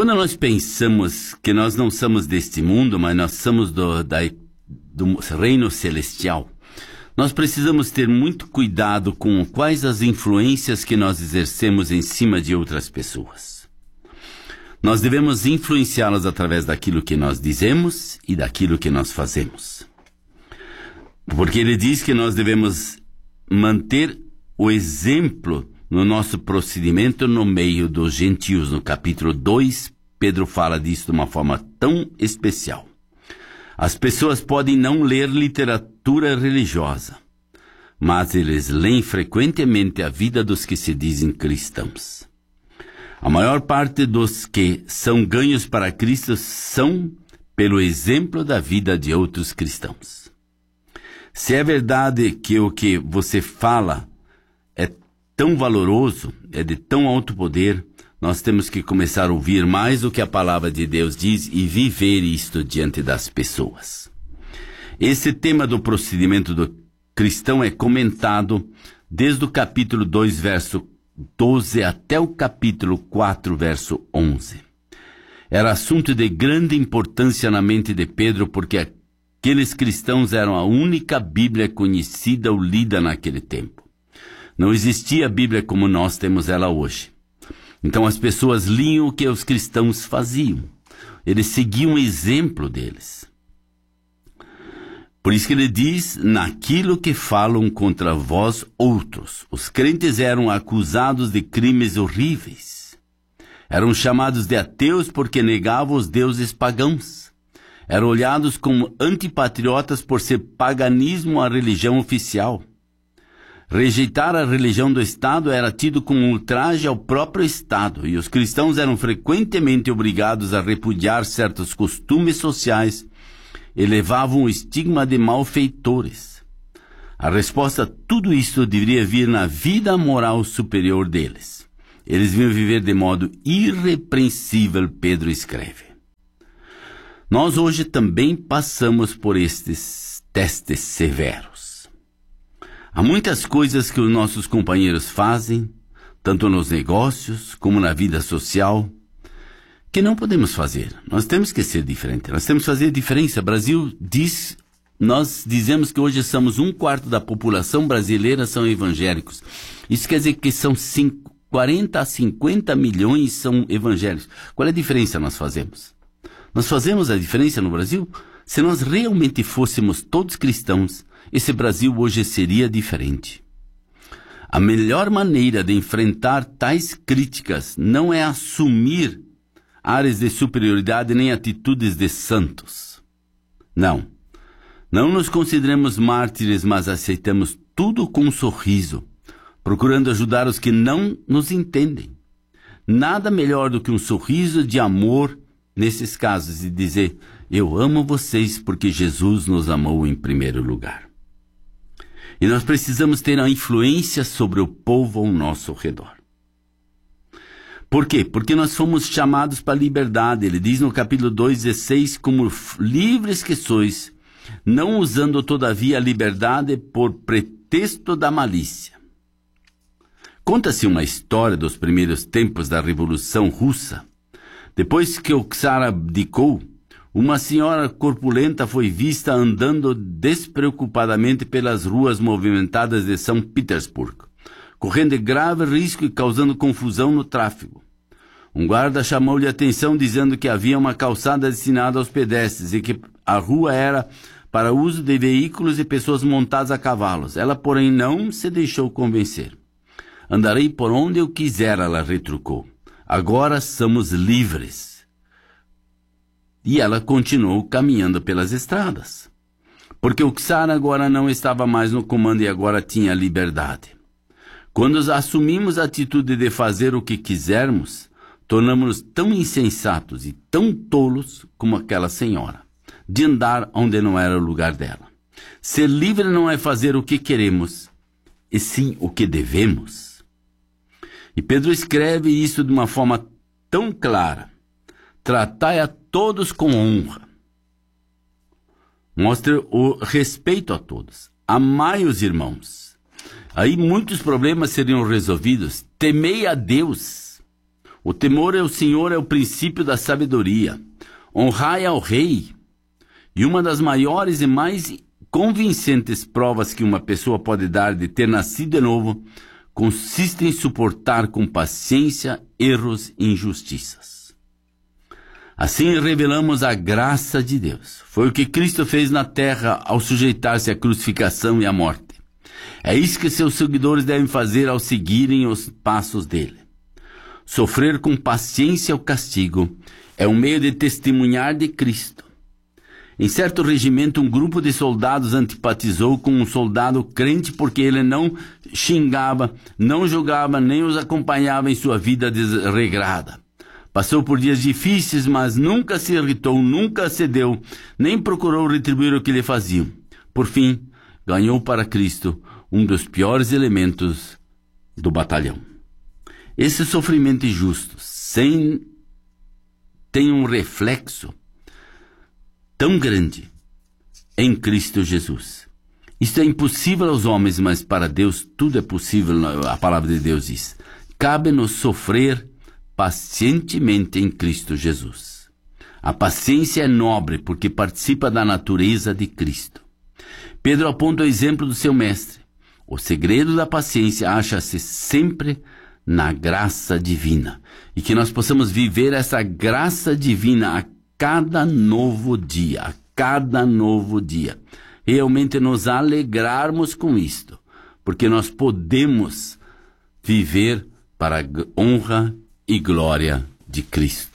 Quando nós pensamos que nós não somos deste mundo, mas nós somos do reino celestial, nós precisamos ter muito cuidado com quais as influências que nós exercemos em cima de outras pessoas. Nós devemos influenciá-las através daquilo que nós dizemos e daquilo que nós fazemos. Porque ele diz que nós devemos manter o exemplo no nosso procedimento no meio dos gentios. No capítulo 2, Pedro fala disso de uma forma tão especial. As pessoas podem não ler literatura religiosa, mas eles leem frequentemente a vida dos que se dizem cristãos. A maior parte dos que são ganhos para Cristo são pelo exemplo da vida de outros cristãos. Se é verdade que o que você fala é tão valoroso, é de tão alto poder, nós temos que começar a ouvir mais o que a palavra de Deus diz e viver isto diante das pessoas. Esse tema do procedimento do cristão é comentado desde o capítulo 2, verso 12 até o capítulo 4, verso 11. Era assunto de grande importância na mente de Pedro, porque aqueles cristãos eram a única Bíblia conhecida ou lida naquele tempo. Não existia a Bíblia como nós temos ela hoje. Então as pessoas liam o que os cristãos faziam. Eles seguiam o exemplo deles. Por isso que ele diz, naquilo que falam contra vós outros. Os crentes eram acusados de crimes horríveis. Eram chamados de ateus porque negavam os deuses pagãos. Eram olhados como antipatriotas por ser paganismo a religião oficial. Rejeitar a religião do Estado era tido como um ultraje ao próprio Estado, e os cristãos eram frequentemente obrigados a repudiar certos costumes sociais e levavam o estigma de malfeitores. A resposta a tudo isso deveria vir na vida moral superior deles. Eles deviam viver de modo irrepreensível, Pedro escreve. Nós hoje também passamos por estes testes severos. Há muitas coisas que os nossos companheiros fazem, tanto nos negócios como na vida social, que não podemos fazer. Nós temos que ser diferentes. Nós temos que fazer diferença. O Brasil nós dizemos que hoje somos 1/4 da população brasileira são evangélicos. Isso quer dizer que são 40 a 50 milhões são evangélicos. Qual é a diferença nós fazemos? Nós fazemos a diferença no Brasil? Se nós realmente fôssemos todos cristãos, esse Brasil hoje seria diferente. A melhor maneira de enfrentar tais críticas não é assumir áreas de superioridade nem atitudes de santos. Não. Não nos consideremos mártires, mas aceitamos tudo com um sorriso, procurando ajudar os que não nos entendem. Nada melhor do que um sorriso de amor nesses casos e dizer, eu amo vocês porque Jesus nos amou em primeiro lugar. E nós precisamos ter a influência sobre o povo ao nosso redor. Por quê? Porque nós fomos chamados para a liberdade. Ele diz no capítulo 2:16, como livres que sois, não usando todavia a liberdade por pretexto da malícia. Conta-se uma história dos primeiros tempos da Revolução Russa. Depois que o czar abdicou, uma senhora corpulenta foi vista andando despreocupadamente pelas ruas movimentadas de São Petersburgo, correndo grave risco e causando confusão no tráfego. Um guarda chamou-lhe a atenção dizendo que havia uma calçada destinada aos pedestres e que a rua era para uso de veículos e pessoas montadas a cavalos. Ela, porém, não se deixou convencer. Andarei por onde eu quiser, ela retrucou. Agora somos livres. E ela continuou caminhando pelas estradas. Porque o czar agora não estava mais no comando e agora tinha liberdade. Quando assumimos a atitude de fazer o que quisermos, tornamos-nos tão insensatos e tão tolos como aquela senhora, de andar onde não era o lugar dela. Ser livre não é fazer o que queremos, e sim o que devemos. E Pedro escreve isso de uma forma tão clara. Tratai a todos com honra. Mostre o respeito a todos. Amai os irmãos. Aí muitos problemas seriam resolvidos. Temei a Deus. O temor ao Senhor é o princípio da sabedoria. Honrai ao rei. E uma das maiores e mais convincentes provas que uma pessoa pode dar de ter nascido de novo consiste em suportar com paciência erros e injustiças. Assim revelamos a graça de Deus. Foi o que Cristo fez na terra ao sujeitar-se à crucificação e à morte. É isso que seus seguidores devem fazer ao seguirem os passos dele. Sofrer com paciência o castigo é um meio de testemunhar de Cristo. Em certo regimento, um grupo de soldados antipatizou com um soldado crente porque ele não xingava, não julgava, nem os acompanhava em sua vida desregrada. Passou por dias difíceis, mas nunca se irritou, nunca cedeu, nem procurou retribuir o que lhe faziam. Por fim, ganhou para Cristo um dos piores elementos do batalhão. Esse sofrimento injusto tem um reflexo tão grande em Cristo Jesus. Isto é impossível aos homens, mas para Deus tudo é possível, a palavra de Deus diz. Cabe-nos sofrer pacientemente em Cristo Jesus. A paciência é nobre porque participa da natureza de Cristo. Pedro aponta o exemplo do seu mestre. O segredo da paciência acha-se sempre na graça divina. E que nós possamos viver essa graça divina a cada novo dia, realmente nos alegrarmos com isto, porque nós podemos viver para a honra e glória de Cristo.